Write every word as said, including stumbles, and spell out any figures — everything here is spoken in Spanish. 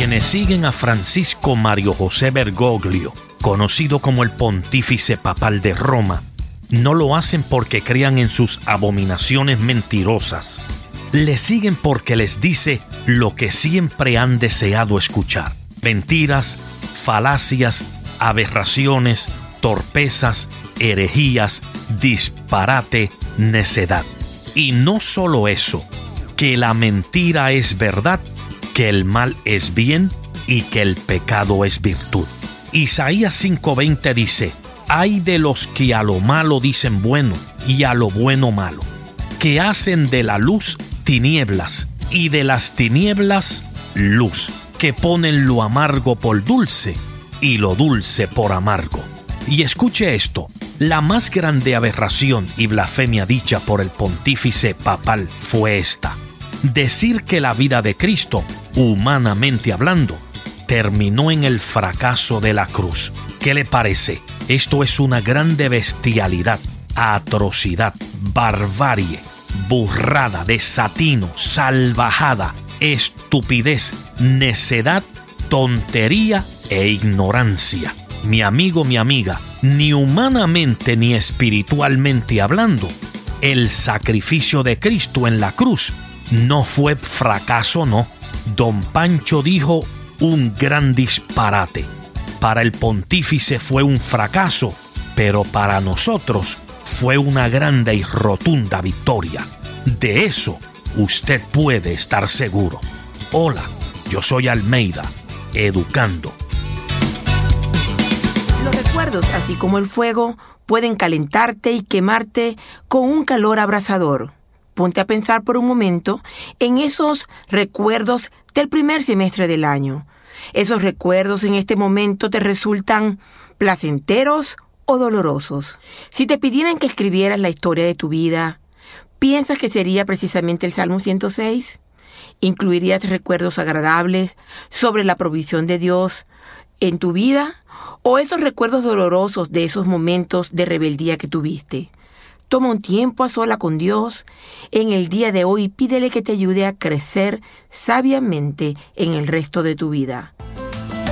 Quienes siguen a Francisco Mario José Bergoglio, conocido como el Pontífice Papal de Roma, no lo hacen porque crean en sus abominaciones mentirosas. Le siguen porque les dice lo que siempre han deseado escuchar: mentiras, falacias, aberraciones, torpezas, herejías, disparate, necedad. Y no solo eso, que la mentira es verdad, que el mal es bien y que el pecado es virtud. Isaías cinco veinte dice: ay de los que a lo malo dicen bueno y a lo bueno malo, que hacen de la luz tinieblas y de las tinieblas luz, que ponen lo amargo por dulce y lo dulce por amargo. Y escuche esto: la más grande aberración y blasfemia dicha por el pontífice papal fue esta: decir que la vida de Cristo, humanamente hablando, terminó en el fracaso de la cruz. ¿Qué le parece? Esto es una grande bestialidad, atrocidad, barbarie, burrada, desatino, salvajada, estupidez, necedad, tontería e ignorancia. Mi amigo, mi amiga, ni humanamente ni espiritualmente hablando, el sacrificio de Cristo en la cruz no fue fracaso, no. Don Pancho dijo un gran disparate. Para el pontífice fue un fracaso, pero para nosotros fue una grande y rotunda victoria. De eso usted puede estar seguro. Hola, yo soy Almeida, educando. Los recuerdos, así como el fuego, pueden calentarte y quemarte con un calor abrasador. Ponte a pensar por un momento en esos recuerdos del primer semestre del año. Esos recuerdos en este momento te resultan placenteros o dolorosos. Si te pidieran que escribieras la historia de tu vida, ¿piensas que sería precisamente el Salmo ciento seis? ¿Incluirías recuerdos agradables sobre la provisión de Dios en tu vida? ¿O esos recuerdos dolorosos de esos momentos de rebeldía que tuviste? Toma un tiempo a sola con Dios en el día de hoy y pídele que te ayude a crecer sabiamente en el resto de tu vida.